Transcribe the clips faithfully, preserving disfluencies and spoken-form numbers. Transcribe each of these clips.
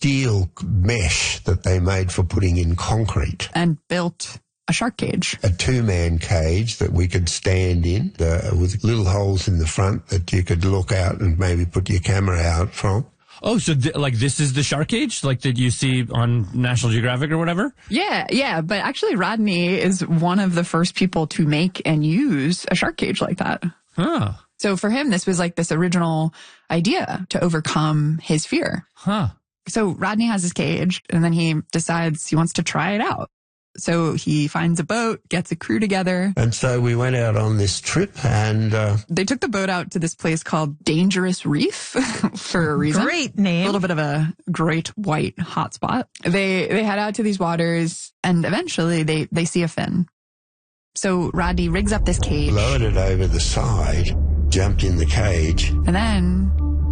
steel mesh that they made for putting in concrete. And built a shark cage. A two-man cage that we could stand in uh, with little holes in the front that you could look out and maybe put your camera out from. Oh, so th- like this is the shark cage, like that you see on National Geographic or whatever? Yeah, yeah. But actually, Rodney is one of the first people to make and use a shark cage like that. Huh. So for him, this was like this original idea to overcome his fear. Huh. So Rodney has his cage, and then he decides he wants to try it out. So he finds a boat, gets a crew together. And so we went out on this trip, and uh, they took the boat out to this place called Dangerous Reef for a reason. Great name. A little bit of a great white hotspot. They they head out to these waters, and eventually they, they see a fin. So Rodney rigs up this cage. Lowered it over the side, jumped in the cage. And then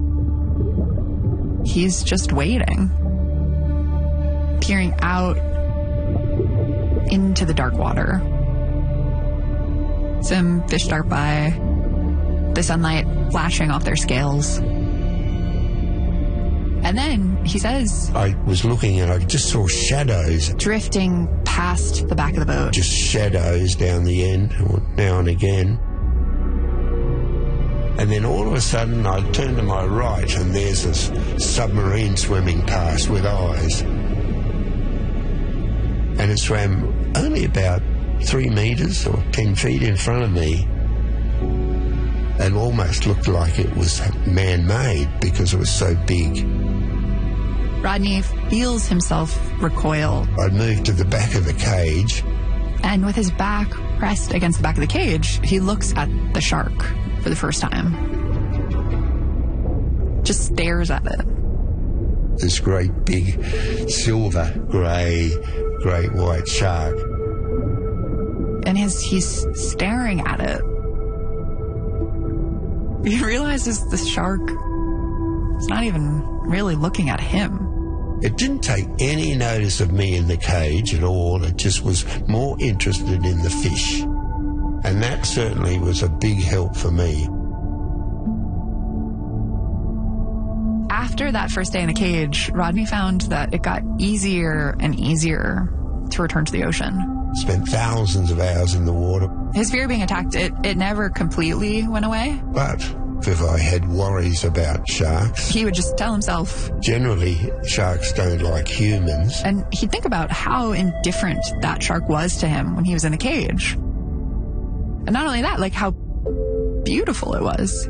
he's just waiting, peering out into the dark water. Some fish dart by, the sunlight flashing off their scales. And then he says, I was looking and I just saw shadows. Drifting past the back of the boat. Just shadows down the end, now and again. And then all of a sudden I turned to my right and there's this submarine swimming past with eyes. And it swam only about three metres or ten feet in front of me and almost looked like it was man-made because it was so big. Rodney feels himself recoil. I'd moved to the back of the cage. And with his back pressed against the back of the cage, he looks at the shark for the first time. Just stares at it. This great big silver grey great white shark. And his, he's staring at it. He realizes the shark is not even really looking at him. It didn't take any notice of me in the cage at all. It just was more interested in the fish. And that certainly was a big help for me. After that first day in the cage, Rodney found that it got easier and easier to return to the ocean. Spent thousands of hours in the water. His fear of being attacked, it, it never completely went away. But if I had worries about sharks, he would just tell himself, generally sharks don't like humans. And he'd think about how indifferent that shark was to him when he was in the cage. And not only that, like how beautiful it was.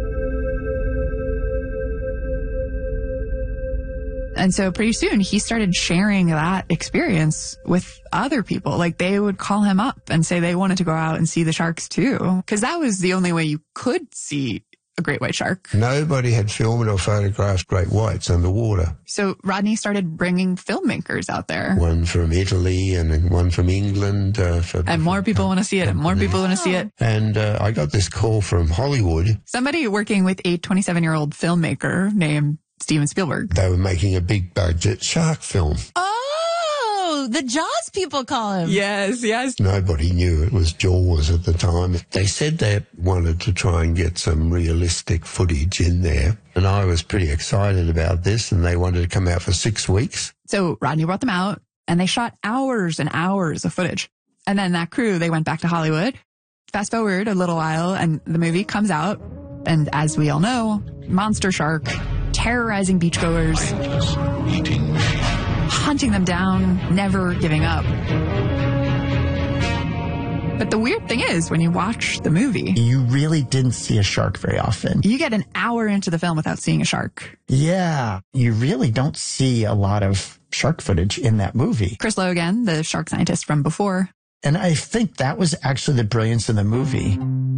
And so pretty soon he started sharing that experience with other people. Like they would call him up and say they wanted to go out and see the sharks too. Because that was the only way you could see a great white shark. Nobody had filmed or photographed great whites underwater. So Rodney started bringing filmmakers out there. One from Italy and one from England. Uh, for, and more people want to see it and more people want to see it. And uh, I got this call from Hollywood. Somebody working with a twenty-seven-year-old filmmaker named Steven Spielberg. They were making a big budget shark film. Oh, the Jaws people call him. Yes, yes. Nobody knew it was Jaws at the time. They said they wanted to try and get some realistic footage in there. And I was pretty excited about this, and they wanted to come out for six weeks. So Rodney brought them out, and they shot hours and hours of footage. And then that crew, they went back to Hollywood. Fast forward a little while, and the movie comes out. And as we all know, monster shark terrorizing beachgoers, Eating me. hunting them down, never giving up. But the weird thing is, when you watch the movie, you really didn't see a shark very often. You get an hour into the film without seeing a shark. Yeah, you really don't see a lot of shark footage in that movie. Chris Logan, the shark scientist from before. And I think that was actually the brilliance of the movie.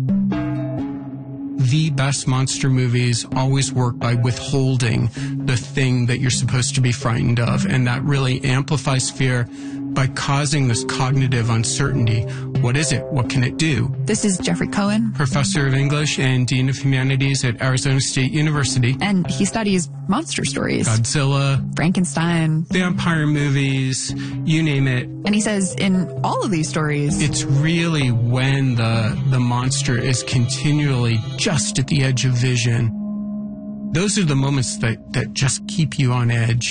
The best monster movies always work by withholding the thing that you're supposed to be frightened of, and that really amplifies fear by causing this cognitive uncertainty. What is it? What can it do? This is Jeffrey Cohen, professor of English and Dean of Humanities at Arizona State University. And he studies monster stories. Godzilla, Frankenstein, vampire movies, you name it. And he says in all of these stories, it's really when the, the monster is continually just at the edge of vision. Those are the moments that, that just keep you on edge.